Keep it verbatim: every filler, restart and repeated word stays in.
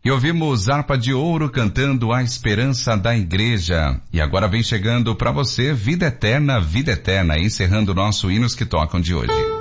E ouvimos Harpa de Ouro cantando A Esperança da Igreja. E agora vem chegando para você Vida Eterna, Vida Eterna, encerrando o nosso Hinos que Tocam de hoje.